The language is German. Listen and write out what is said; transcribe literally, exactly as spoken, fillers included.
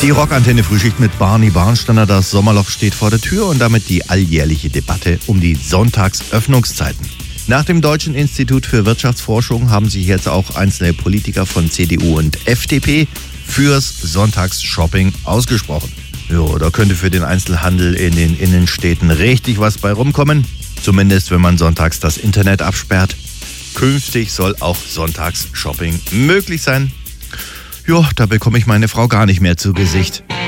Die Rockantenne Frühschicht mit Barney Barnsteiner. Das Sommerloch steht vor der Tür und damit die alljährliche Debatte um die Sonntagsöffnungszeiten. Nach dem Deutschen Institut für Wirtschaftsforschung haben sich jetzt auch einzelne Politiker von C D U und F D P fürs Sonntagsshopping ausgesprochen. Jo, da könnte für den Einzelhandel in den Innenstädten richtig was bei rumkommen. Zumindest wenn man sonntags das Internet absperrt. Künftig soll auch Sonntagsshopping möglich sein. Jo, da bekomme ich meine Frau gar nicht mehr zu Gesicht.